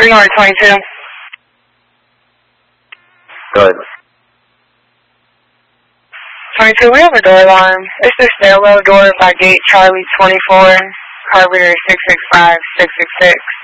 322. Go ahead. 22, we have a door alarm. It's the stairwell door by gate Charlie 24, carburetor 665-666.